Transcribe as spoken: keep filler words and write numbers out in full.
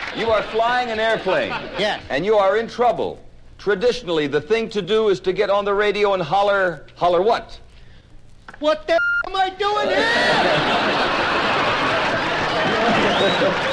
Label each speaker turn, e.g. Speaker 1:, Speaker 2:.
Speaker 1: You are flying an airplane.
Speaker 2: Yes.
Speaker 1: And you are in trouble. Traditionally, the thing to do is to get on the radio and holler, holler what?
Speaker 2: What the f- am I doing here?